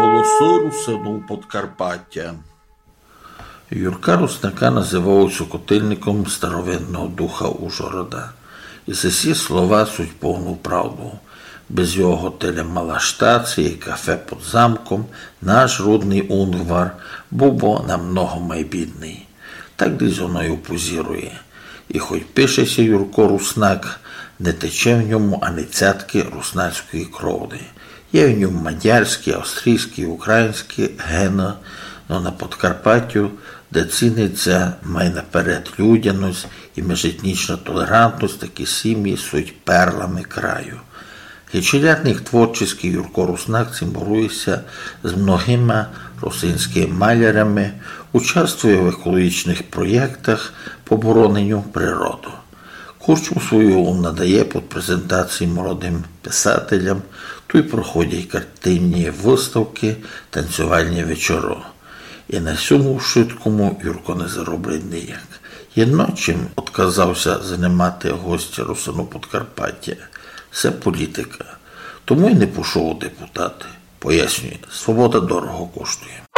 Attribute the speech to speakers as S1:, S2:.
S1: Голоси русину Подкарпаття. Юрка Руснака називають сукотильником старовинного духа Ужгорода. І ці слова суть повну правду. Без його готеля Малаштації і кафе під замком наш рудний Унгвар був би намного майбідний. Так десь воно й позірує. І хоч пишеться Юрко Руснак, не тече в ньому ані цятки руснацької крові. Є в ньому мадярські, австрійські, українські гени, но на Подкарпаттю, де ціниться май наперед людяність і міжетнічна толерантність, такі сім'ї суть перлами краю. Гічелятник творчий Юрко Руснак цимборується з многими русинськими малярами, участвує в екологічних проєктах по бороненню природи. Курчу свою надає під презентації молодим писателям, тут проходять картинні виставки, танцювальні вечори. І на цьому швидкому Юрко не зароблять ніяк. Єдно, чим відказався займати гостя русину Подкарпаття, це політика. Тому й не пішов у депутати. Пояснює, свобода дорого коштує.